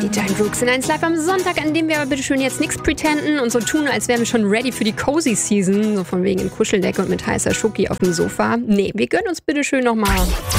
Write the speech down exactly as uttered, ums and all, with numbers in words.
Die Giant Rooks in eins Live am Sonntag, an dem wir aber bitteschön jetzt nichts pretenden und so tun, als wären wir schon ready für die Cozy Season. So von wegen in Kuscheldecke und mit heißer Schoki auf dem Sofa. Nee, wir gönnen uns bitteschön nochmal